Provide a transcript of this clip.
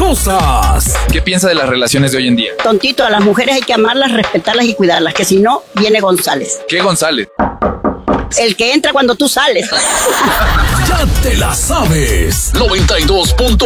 cosas. ¿Qué piensa de las relaciones de hoy en día? Tontito, a las mujeres hay que amarlas, respetarlas y cuidarlas, que si no, viene González. ¿Qué González? El que entra cuando tú sales. Ya te la sabes. 92.